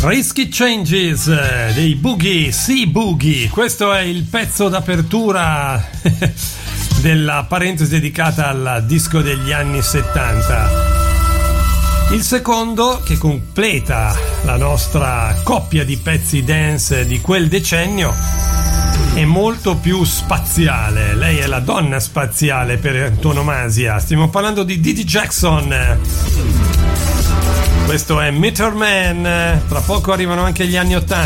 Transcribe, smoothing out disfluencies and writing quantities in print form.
Risky Changes dei Boogie, Sea Boogie. Questo è il pezzo d'apertura della parentesi dedicata al disco degli anni 70. Il secondo, che completa la nostra coppia di pezzi dance di quel decennio, è molto più spaziale. Lei è la donna spaziale per antonomasia. Stiamo parlando di Dee Dee Jackson. Questo è Meter Man. Tra poco arrivano anche gli anni 80.